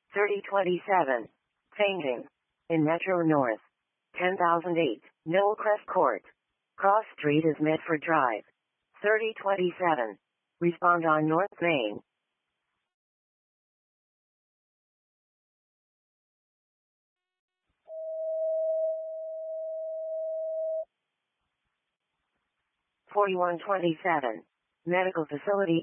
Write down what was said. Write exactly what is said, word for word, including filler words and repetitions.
thirty twenty-seven. Fainting. In Metro North. ten thousand eight. Millcrest Court. Cross Street is Medford Drive. thirty twenty-seven. Respond on North Main. forty-one twenty-seven. Medical Facility,